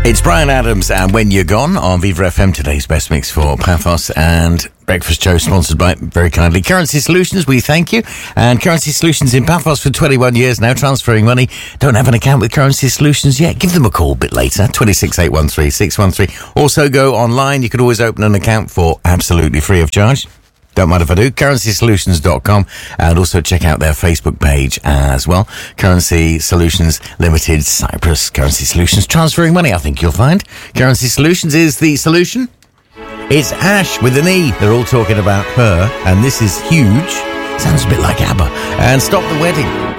It's Brian Adams and When You're Gone on Viva FM, today's best mix for Pathos and Breakfast Show, sponsored by, very kindly, Currency Solutions. We thank you. And Currency Solutions in Pathos for 21 years now, transferring money. Don't have an account with Currency Solutions yet? Give them a call a bit later, 26813 613. Also go online. You can always open an account for absolutely free of charge. Don't mind if I do. CurrencySolutions.com, and also check out their Facebook page as well. Currency Solutions Limited, Cyprus. Currency Solutions, transferring money, I think you'll find. Currency Solutions is the solution. It's Ash with an E. They're all talking about her, and this is huge. Sounds a bit like ABBA. And Stop the Wedding.